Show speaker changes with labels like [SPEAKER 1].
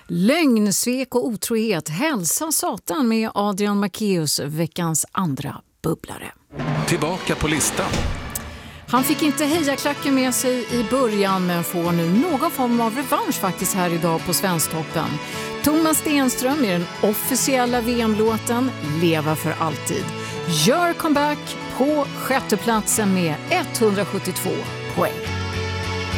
[SPEAKER 1] Lögn, svek och otrohet. Hälsa satan med Adrian Macéus, veckans andra bubblare.
[SPEAKER 2] Tillbaka på listan.
[SPEAKER 1] Han fick inte hejaklacken med sig i början men får nu någon form av revansch faktiskt här idag på Svensktoppen. Thomas Stenström i den officiella VM-låten Leva för alltid gör comeback på sjätte platsen med 172 poäng.